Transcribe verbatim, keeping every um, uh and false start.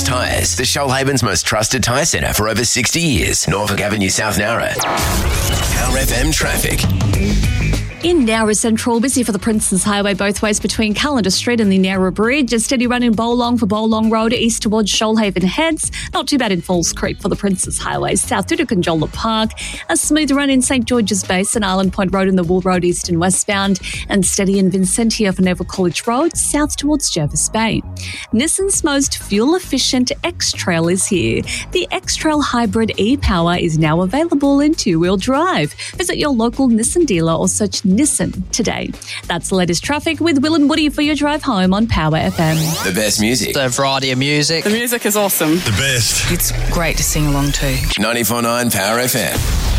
Box Tyres, the Shoalhaven's most trusted tyre centre for over sixty years. Norfolk Avenue, South Nowra. Power F M traffic. In Nowra Central, busy for the Princes Highway both ways between Calendar Street and the Nowra Bridge. A steady run in Bowlong for Bowlong Road east towards Shoalhaven Heads. Not too bad in Falls Creek for the Princes Highway south to Conjola Park. A smooth run in St George's Basin, Island Point Road and the Wool Road east and westbound. And steady in Vincentia for Neville College Road south towards Jervis Bay. Nissan's most fuel-efficient X-Trail is here. The X-Trail Hybrid e-Power is now available in two-wheel drive. Visit your local Nissan dealer or search Nissan today. That's the latest traffic with Will and Woody for your drive home on Power F M. The best music. The variety of music. The music is awesome. The best. It's great to sing along to. ninety-four point nine Power F M.